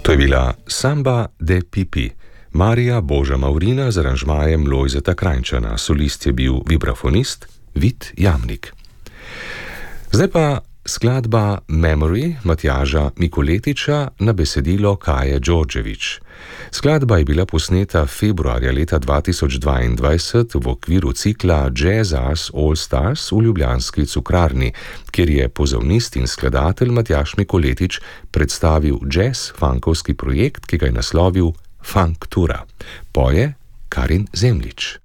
To je bila Samba de Pipi, Marija Boža Maurina z aranžmajem Lojzeta Krajnčana, solist je bil vibrafonist Vid Jamnik. Zdaj pa skladba Memory Matjaža Mikoletiča na besedilo Kaje Đorđević. Skladba je bila posneta februarja leta 2022 v okviru cikla Jazz Ars All Stars v ljubljanski Cukrarni, kjer je pozavnist in skladatelj Matjaž Mikoletič predstavil jazz-funkovski projekt, ki ga je naslovil Funktura. Poje Karin Zemljič.